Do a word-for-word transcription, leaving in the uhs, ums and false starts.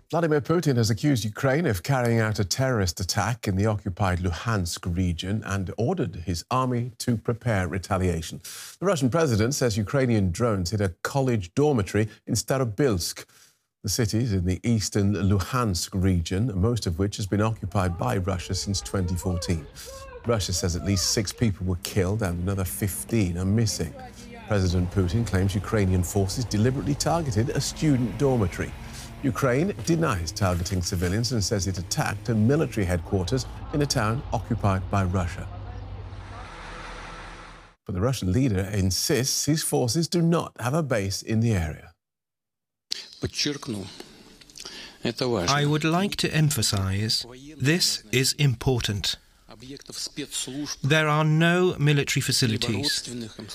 Vladimir Putin has accused Ukraine of carrying out a terrorist attack in the occupied Luhansk region and ordered his army to prepare retaliation. The Russian president says Ukrainian drones hit a college dormitory in Starobilsk. The city is in the eastern Luhansk region, most of which has been occupied by Russia since twenty fourteen. Russia says at least six people were killed and another fifteen are missing. President Putin claims Ukrainian forces deliberately targeted a student dormitory. Ukraine denies targeting civilians and says it attacked a military headquarters in a town occupied by Russia. But the Russian leader insists his forces do not have a base in the area. I would like to emphasize this is important. There are no military facilities,